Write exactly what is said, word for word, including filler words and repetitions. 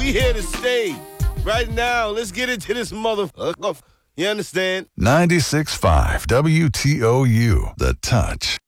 We here to stay. Right now, let's get into this motherfucker. You understand? ninety-six point five W T O U, The Touch.